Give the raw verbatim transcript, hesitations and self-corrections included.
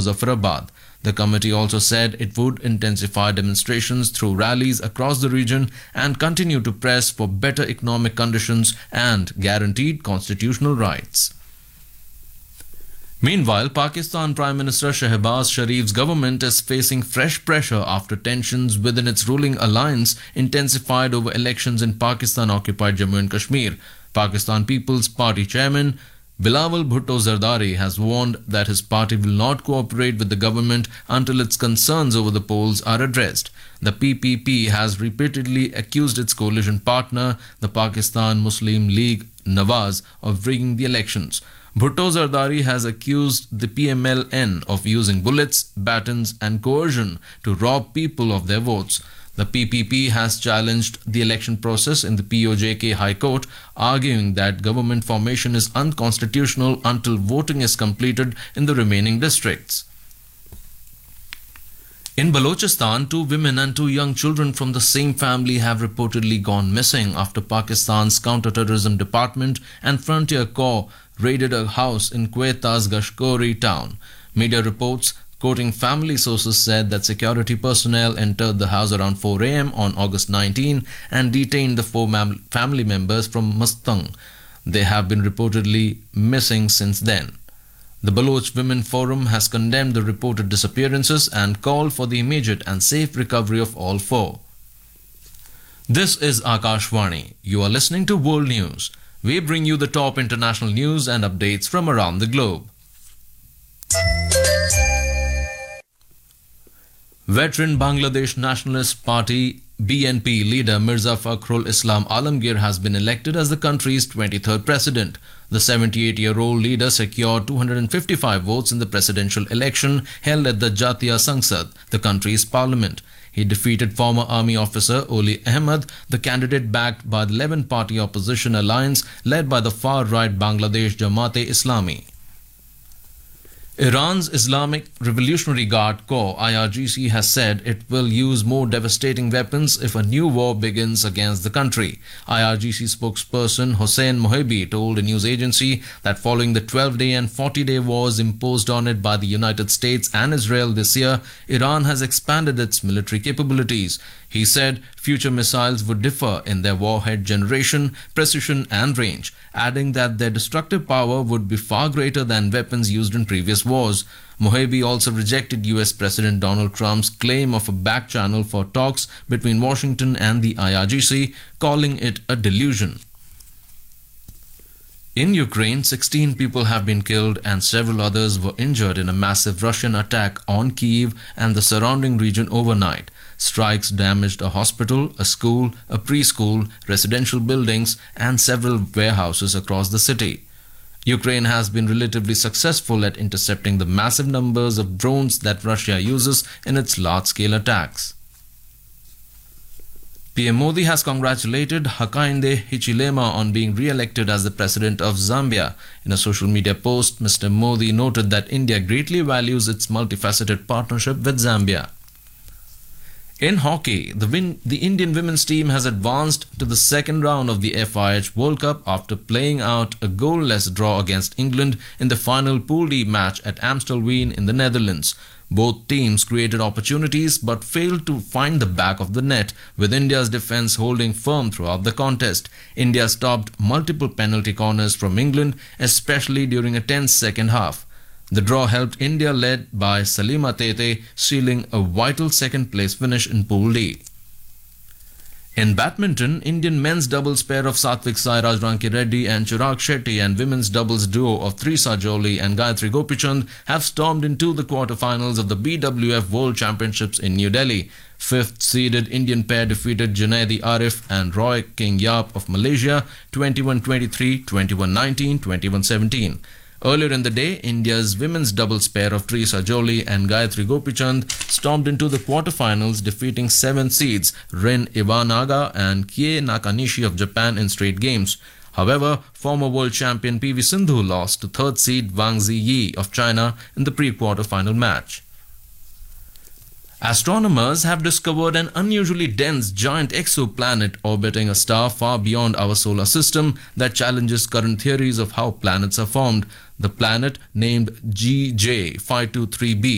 Muzaffarabad. The committee also said it would intensify demonstrations through rallies across the region and continue to press for better economic conditions and guaranteed constitutional rights. Meanwhile, Pakistan Prime Minister Shehbaz Sharif's government is facing fresh pressure after tensions within its ruling alliance intensified over elections in Pakistan-occupied Jammu and Kashmir. Pakistan People's Party chairman Bilawal Bhutto Zardari has warned that his party will not cooperate with the government until its concerns over the polls are addressed. The P P P has repeatedly accused its coalition partner, the Pakistan Muslim League Nawaz, of rigging the elections. Bhutto Zardari has accused the P M L N of using bullets, batons and coercion to rob people of their votes. The P P P has challenged the election process in the P O J K High Court, arguing that government formation is unconstitutional until voting is completed in the remaining districts. In Balochistan, two women and two young children from the same family have reportedly gone missing after Pakistan's Counter-Terrorism Department and Frontier Corps raided a house in Queta's Gashkori town. Media reports quoting family sources said that security personnel entered the house around four a m on August nineteenth and detained the four mam- family members from Mustang. They have been reportedly missing since then. The Baloch Women Forum has condemned the reported disappearances and called for the immediate and safe recovery of all four. This is Akashvani. You are listening to World News. We bring you the top international news and updates from around the globe. Veteran Bangladesh Nationalist Party B N P leader Mirza Fakhrul Islam Alamgir has been elected as the country's twenty-third president. The seventy-eight-year-old leader secured two hundred fifty-five votes in the presidential election held at the Jatiya Sangsad, the country's parliament. He defeated former army officer Oli Ahmed, the candidate backed by the eleven-party opposition alliance led by the far-right Bangladesh Jamaat-e-Islami. Iran's Islamic Revolutionary Guard Corps I R G C has said it will use more devastating weapons if a new war begins against the country. I R G C spokesperson Hossein Mohebi told a news agency that following the twelve-day and forty-day wars imposed on it by the United States and Israel this year, Iran has expanded its military capabilities. He said future missiles would differ in their warhead generation, precision and range, adding that their destructive power would be far greater than weapons used in previous wars. Mohebi also rejected U S President Donald Trump's claim of a back channel for talks between Washington and the I R G C, calling it a delusion. In Ukraine, sixteen people have been killed and several others were injured in a massive Russian attack on Kyiv and the surrounding region overnight. Strikes damaged a hospital, a school, a preschool, residential buildings, and several warehouses across the city. Ukraine has been relatively successful at intercepting the massive numbers of drones that Russia uses in its large-scale attacks. P M Modi has congratulated Hakainde Hichilema on being re-elected as the president of Zambia. In a social media post, Mister Modi noted that India greatly values its multifaceted partnership with Zambia. In hockey, the, win- the Indian women's team has advanced to the second round of the F I H World Cup after playing out a goalless draw against England in the final Pool D match at Amstelveen in the Netherlands. Both teams created opportunities but failed to find the back of the net, with India's defence holding firm throughout the contest. India stopped multiple penalty corners from England, especially during a tense second half. The draw helped India, led by Salima Tete, sealing a vital second-place finish in Pool D. In badminton, Indian men's doubles pair of Satvik Sairaj Rankireddy and Chirag Shetty and women's doubles duo of Trisa Joly and Gayatri Gopichand have stormed into the quarterfinals of the B W F World Championships in New Delhi. Fifth-seeded Indian pair defeated Junaidi Arif and Roy King Yap of Malaysia twenty-one twenty-three, twenty-one nineteen, twenty-one seventeen. Earlier in the day, India's women's doubles pair of Trisa Joly and Gayatri Gopichand stormed into the quarterfinals, defeating seventh seeds Rin Iwanaga and Kie Nakanishi of Japan in straight games. However, former world champion P V Sindhu lost to third seed Wang Ziyi of China in the pre-quarterfinal match. Astronomers have discovered an unusually dense giant exoplanet orbiting a star far beyond our solar system that challenges current theories of how planets are formed. The planet, named G J five two three b,